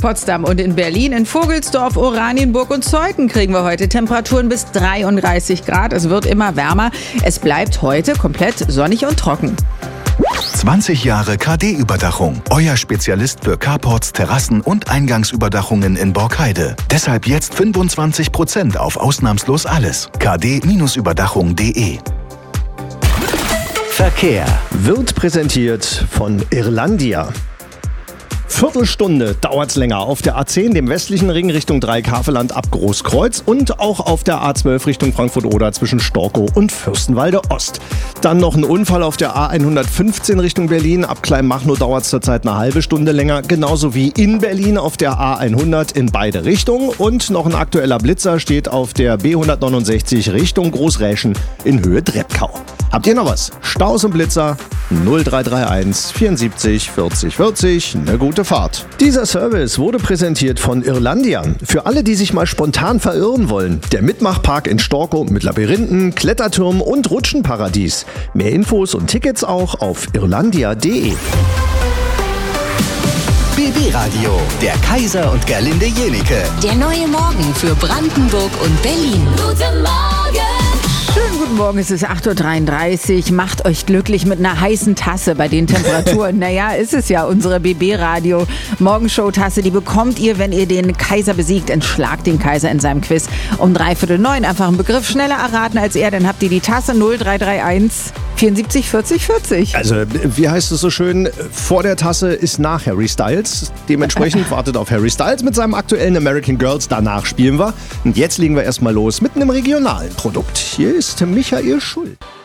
Potsdam und in Berlin. In Vogelsdorf, Oranienburg und Zeuthen kriegen wir heute Temperaturen bis 33 Grad. Es wird immer wärmer. Es bleibt heute komplett sonnig und trocken. 20 Jahre KD-Überdachung. Euer Spezialist für Carports, Terrassen und Eingangsüberdachungen in Borkheide. Deshalb jetzt 25% auf ausnahmslos alles. kd-überdachung.de. Verkehr wird präsentiert von Irlandia. Viertelstunde dauert's länger auf der A10, dem westlichen Ring Richtung Dreieck-Havelland ab Großkreuz und auch auf der A12 Richtung Frankfurt-Oder zwischen Storkow und Fürstenwalde Ost. Dann noch ein Unfall auf der A115 Richtung Berlin. Ab Kleinmachnow dauert's zurzeit eine halbe Stunde länger. Genauso wie in Berlin auf der A100 in beide Richtungen. Und noch ein aktueller Blitzer steht auf der B169 Richtung Großräschen in Höhe Treppkau. Habt ihr noch was? Staus und Blitzer 0331 74 40 40. Eine gute Fahrt. Dieser Service wurde präsentiert von Irlandia. Für alle, die sich mal spontan verirren wollen. Der Mitmachpark in Storkow mit Labyrinthen, Kletterturm und Rutschenparadies. Mehr Infos und Tickets auch auf irlandia.de. BB Radio, der Kaiser und Gerlinde Jenike. Der neue Morgen für Brandenburg und Berlin. Guten Morgen! Schönen guten Morgen, es ist 8.33 Uhr. Macht euch glücklich mit einer heißen Tasse bei den Temperaturen. Naja, ist es ja, unsere BB-Radio Morgenshow-Tasse. Die bekommt ihr, wenn ihr den Kaiser besiegt. Entschlagt den Kaiser in seinem Quiz um 8:45. Einfach einen Begriff schneller erraten als er. Dann habt ihr die Tasse 0331 74 40 40. Also, wie heißt es so schön? Vor der Tasse ist nach Harry Styles. Dementsprechend wartet auf Harry Styles mit seinem aktuellen American Girls. Danach spielen wir. Und jetzt legen wir erstmal los mit einem regionalen Produkt. Hier ist Michael Schuld.